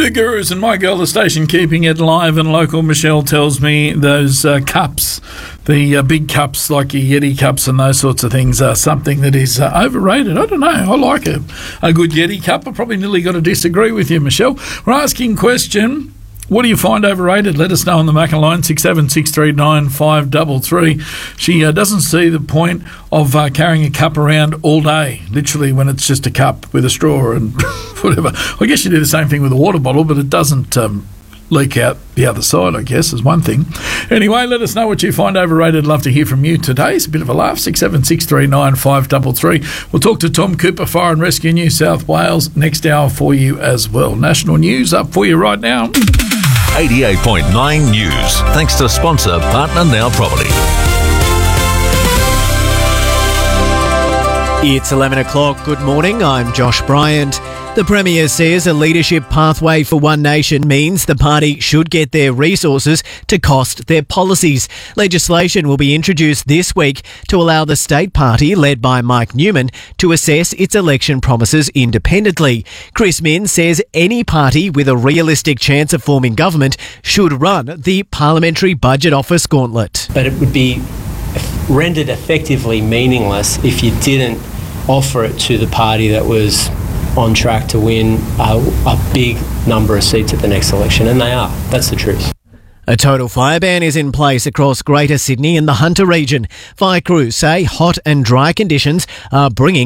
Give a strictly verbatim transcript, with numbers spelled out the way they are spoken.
The Gurus and my girl, the station, keeping it live and local. Michelle tells me those uh, cups, the uh, big cups like your Yeti cups and those sorts of things, are something that is uh, overrated. I don't know. I like a, a good Yeti cup. I probably nearly got to disagree with you, Michelle. We're asking question. What do you find overrated? Let us know on the Macca line, six seven six three nine five three three. She uh, doesn't see the point of uh, carrying a cup around all day, literally, when it's just a cup with a straw and whatever. I guess you do the same thing with a water bottle, but it doesn't um, leak out the other side, I guess, is one thing. Anyway, let us know what you find overrated. Love to hear from you today. It's a bit of a laugh, six seven six three nine five three three. We'll talk to Tom Cooper, Fire and Rescue New South Wales, next hour for you as well. National news up for you right now. eighty-eight point nine News. Thanks to sponsor Partner Now Property. It's eleven o'clock. Good morning. I'm Josh Bryant. The Premier says a leadership pathway for One Nation means the party should get their resources to cost their policies. Legislation will be introduced this week to allow the state party, led by Mike Newman, to assess its election promises independently. Chris Minns says any party with a realistic chance of forming government should run the Parliamentary Budget Office gauntlet. But it would be rendered effectively meaningless if you didn't offer it to the party that was on track to win a, a big number of seats at the next election, and they are. That's the truth. A total fire ban is in place across Greater Sydney and the Hunter region. Fire crews say hot and dry conditions are bringing